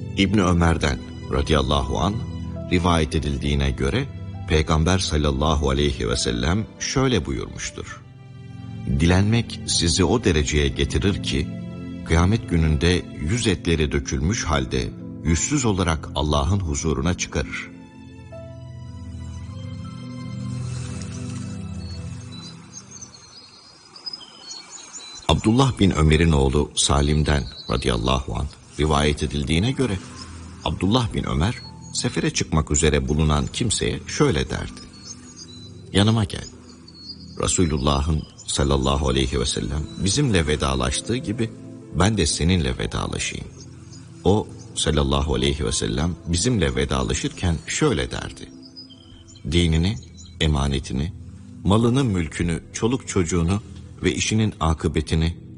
İbni Ömer'den radıyallahu an rivayet edildiğine göre Peygamber sallallahu aleyhi ve sellem şöyle buyurmuştur: dilenmek sizi o dereceye getirir ki kıyamet gününde yüz etleri dökülmüş halde yüzsüz olarak Allah'ın huzuruna çıkarır. Abdullah bin Ömer'in oğlu Salim'den radıyallahu anh rivayet edildiğine göre Abdullah bin Ömer sefere çıkmak üzere bulunan kimseye şöyle derdi: yanıma gel. Resulullah'ın sallallahu aleyhi ve sellem bizimle vedalaştığı gibi ben de seninle vedalaşayım. O sallallahu aleyhi ve sellem bizimle vedalaşırken şöyle derdi: dinini, emanetini, malını, mülkünü, çoluk çocuğunu ve işinin akıbetini